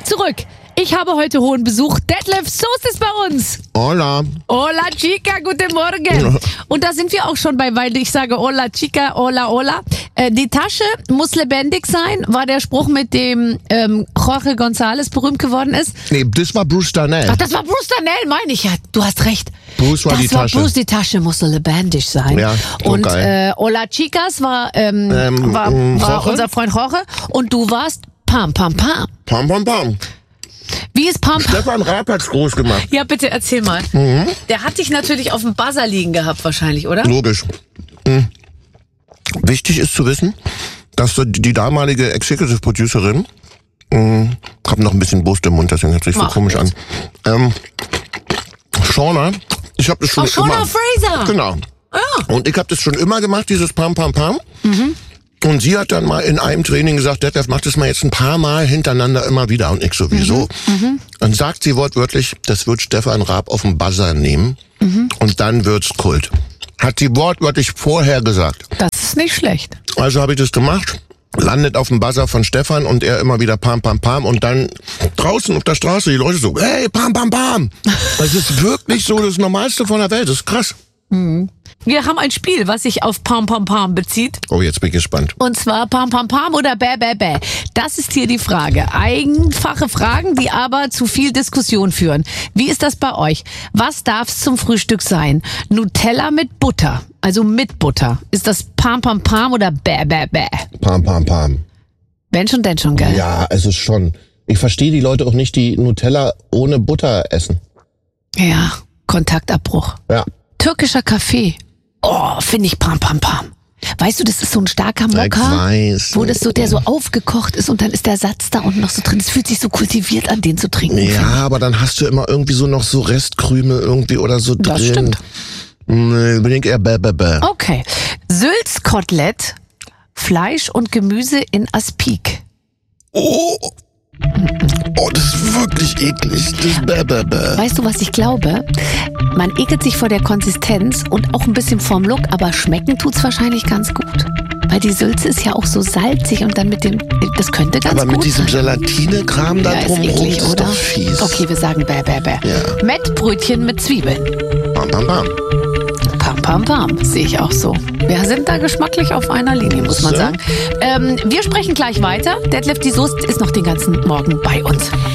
zurück. Ich habe heute hohen Besuch. Detlef Soest ist bei uns. Hola. Hola, Chica, guten Morgen. Und da sind wir auch schon bei, weil ich sage Hola, Chica, hola, hola. Die Tasche muss lebendig sein, war der Spruch, mit dem Jorge González berühmt geworden ist. Nee, das war Bruce Darnell. Ach, das war Bruce Darnell, meine ich ja. Du hast recht. Bruce war die Tasche. Bruce, die Tasche muss so lebendig sein. Ja, so und geil. Hola, Chicas war Jorge? unser Freund Jorge. Und du warst Pam, Pam, Pam. Pam, pam, pam. Wie ist Pam, Pam? Stefan Raab hat's groß gemacht. Ja, bitte erzähl mal. Der hat dich natürlich auf dem Buzzer liegen gehabt wahrscheinlich, oder? Logisch. Wichtig ist zu wissen, dass die damalige Executive Producerin, hab noch ein bisschen Brust im Mund, deswegen hört sich so komisch an. Shauna, ich habe das schon Shauna immer. Fraser. Genau. Ja. Und ich habe das schon immer gemacht, dieses Pam, Pam, Pam. Und sie hat dann mal in einem Training gesagt, Detlef, mach das mal jetzt ein paar Mal hintereinander immer wieder. Und ich sowieso. Dann sagt sie wortwörtlich, das wird Stefan Raab auf den Buzzer nehmen. Und dann wird's Kult. Hat sie wortwörtlich vorher gesagt. Das ist nicht schlecht. Also habe ich das gemacht. Landet auf dem Buzzer von Stefan und er immer wieder Pam, Pam, Pam. Und dann draußen auf der Straße die Leute so, hey, Pam, Pam, Pam. Das ist wirklich so das Normalste von der Welt. Das ist krass. Wir haben ein Spiel, was sich auf Pam Pam Pam bezieht. Oh, jetzt bin ich gespannt. Und zwar Pam Pam Pam oder Bäh Bäh Bäh. Das ist hier die Frage. Einfache Fragen, die aber zu viel Diskussion führen. Wie ist das bei euch? Was darf's zum Frühstück sein? Nutella mit Butter, also mit Butter. Ist das Pam Pam Pam oder Bäh Bäh Bäh? Pam, Pam, Pam. Wenn schon, denn schon, gell? Ja, es ist schon. Ich verstehe die Leute auch nicht, die Nutella ohne Butter essen. Ja, Kontaktabbruch. Ja. Türkischer Kaffee. Oh, finde ich Pam Pam Pam. Weißt du, das ist so ein starker Mokka, Ich weiß. wo das so, der so aufgekocht ist und dann ist der Satz da unten noch so drin. Es fühlt sich so kultiviert an, den zu trinken. Ja, aber dann hast du immer irgendwie so noch so Restkrümel irgendwie oder so drin. Das stimmt. Nee, bin ich eher bäh, bäh, bäh. Okay. Sülzkotelett, Fleisch und Gemüse in Aspik. Oh, das ist wirklich eklig. Das ist bäh, bäh, bäh. Weißt du, was ich glaube? Man ekelt sich vor der Konsistenz und auch ein bisschen vorm Look, aber schmecken tut's wahrscheinlich ganz gut. Weil die Sülze ist ja auch so salzig und dann mit dem, das könnte ganz Aber gut mit diesem sein. Gelatine-Kram da Ja, ist drumherum, eklig, das ist oder? doch fies. Okay, wir sagen bäh, bäh, bäh. Ja. Mettbrötchen mit Zwiebeln. Pam, pam, pam. Pam, pam, pam. Sehe ich auch so. Wir sind da geschmacklich auf einer Linie, muss man So. sagen. Wir sprechen gleich weiter. Detlef, die Soest ist noch den ganzen Morgen bei uns.